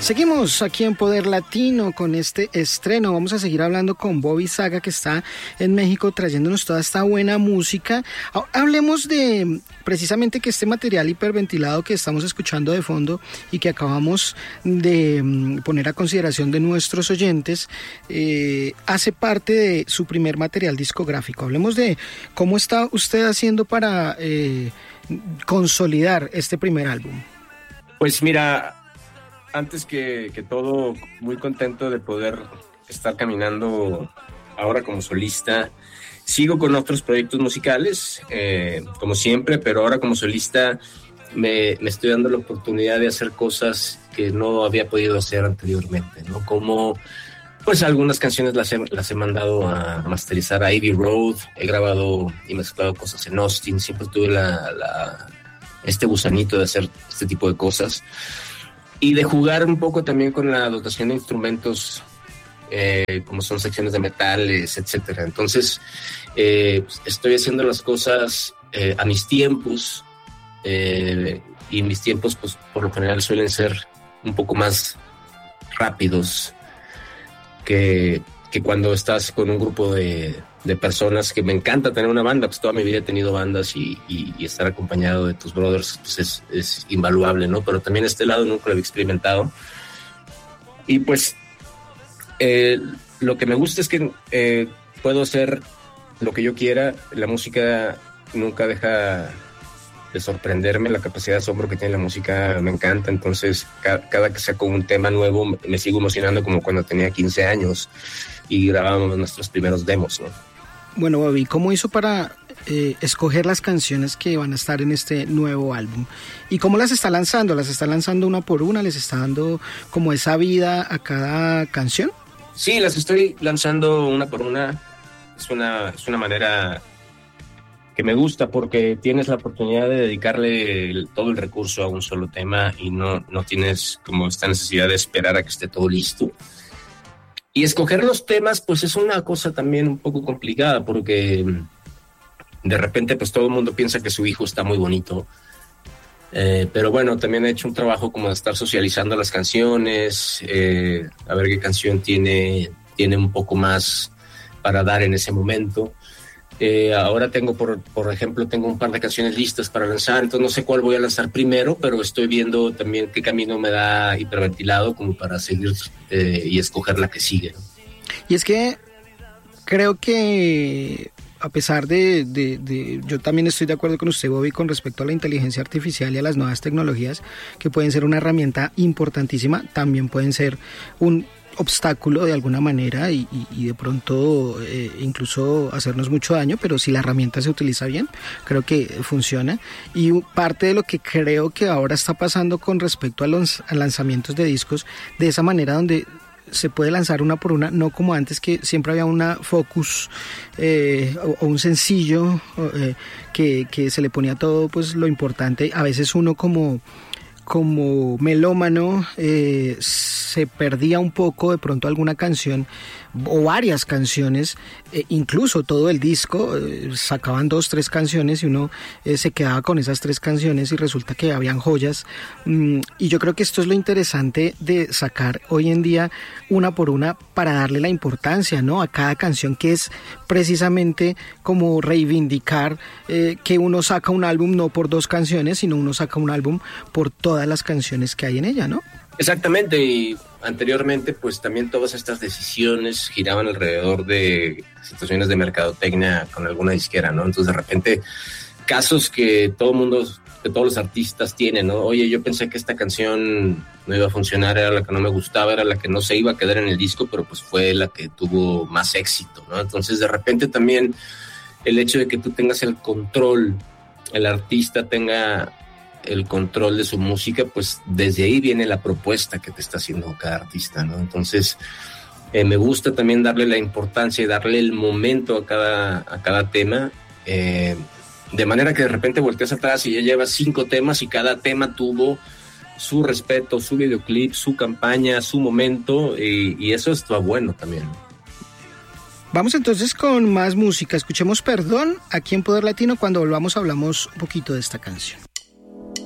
Seguimos aquí en Poder Latino con este estreno. Vamos a seguir hablando con Bobby Saga, que está en México trayéndonos toda esta buena música. Hablemos de precisamente que este material hiperventilado que estamos escuchando de fondo y que acabamos de poner a consideración de nuestros oyentes hace parte de su primer material discográfico. Hablemos de cómo está usted haciendo para consolidar este primer álbum. Pues mira, antes que todo, muy contento de poder estar caminando ahora como solista. Sigo con otros proyectos musicales, como siempre, pero ahora como solista me estoy dando la oportunidad de hacer cosas que no había podido hacer anteriormente, ¿no? Como, pues algunas canciones las he mandado a masterizar a Abbey Road, he grabado y mezclado cosas en Austin, siempre tuve este gusanito de hacer este tipo de cosas. Y de jugar un poco también con la dotación de instrumentos, como son secciones de metales, etcétera. Entonces, estoy haciendo las cosas a mis tiempos, y mis tiempos, pues, por lo general suelen ser un poco más rápidos que cuando estás con un grupo de personas. Que me encanta tener una banda, pues toda mi vida he tenido bandas y estar acompañado de tus brothers, pues es invaluable, ¿no? Pero también este lado nunca lo había experimentado. Y pues lo que me gusta es que puedo hacer lo que yo quiera. La música nunca deja de sorprenderme, la capacidad de asombro que tiene la música me encanta. Entonces cada que saco un tema nuevo me sigo emocionando como cuando tenía 15 años y grabábamos nuestros primeros demos, ¿no? Bueno, Bobby, ¿cómo hizo para escoger las canciones que van a estar en este nuevo álbum? ¿Y cómo las está lanzando? ¿Las está lanzando una por una? ¿Les está dando como esa vida a cada canción? Sí, las estoy lanzando una por una. Es una manera que me gusta porque tienes la oportunidad de dedicarle todo el recurso a un solo tema y no tienes como esta necesidad de esperar a que esté todo listo. Y escoger los temas, pues es una cosa también un poco complicada porque de repente pues todo el mundo piensa que su hijo está muy bonito. Pero bueno, también he hecho un trabajo como de estar socializando las canciones, a ver qué canción tiene un poco más para dar en ese momento. Ahora tengo, por ejemplo, tengo un par de canciones listas para lanzar, entonces no sé cuál voy a lanzar primero, pero estoy viendo también qué camino me da hiperventilado como para seguir y escoger la que sigue, ¿no? Y es que creo que a pesar de yo también estoy de acuerdo con usted, Bobby, con respecto a la inteligencia artificial y a las nuevas tecnologías, que pueden ser una herramienta importantísima, también pueden ser un obstáculo de alguna manera y de pronto incluso hacernos mucho daño, pero si la herramienta se utiliza bien, creo que funciona. Y parte de lo que creo que ahora está pasando con respecto a los lanzamientos de discos, de esa manera donde se puede lanzar una por una, no como antes que siempre había una focus o un sencillo que se le ponía todo pues lo importante. A veces uno como melómano se perdía un poco de pronto alguna canción o varias canciones, incluso todo el disco, sacaban 2-3 canciones y uno se quedaba con esas 3 canciones y resulta que habían joyas, y yo creo que esto es lo interesante de sacar hoy en día una por una para darle la importancia, ¿no?, a cada canción, que es precisamente como reivindicar que uno saca un álbum no por 2 canciones, sino uno saca un álbum por todas las canciones que hay en ella, ¿no? Exactamente, y anteriormente pues también todas estas decisiones giraban alrededor de situaciones de mercadotecnia con alguna disquera, ¿no? Entonces de repente casos que todos los artistas tienen, ¿no? Oye, yo pensé que esta canción no iba a funcionar, era la que no me gustaba, era la que no se iba a quedar en el disco, pero pues fue la que tuvo más éxito, ¿no? Entonces de repente también el hecho de que tú tengas el control, el artista tenga el control de su música, pues desde ahí viene la propuesta que te está haciendo cada artista, ¿no? Entonces me gusta también darle la importancia y darle el momento a cada tema, de manera que de repente volteas atrás y ya llevas 5 temas y cada tema tuvo su respeto, su videoclip, su campaña, su momento, y eso está bueno también. Vamos entonces con más música. Escuchemos Perdón aquí en Poder Latino. Cuando volvamos hablamos un poquito de esta canción.